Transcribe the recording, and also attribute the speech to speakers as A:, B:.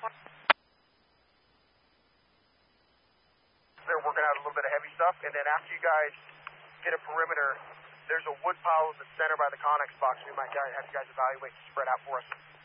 A: They're working out a little bit of heavy stuff, and then after you guys get a perimeter, there's a wood pile in the center by the Connex box. We might have you guys evaluate to spread out for us.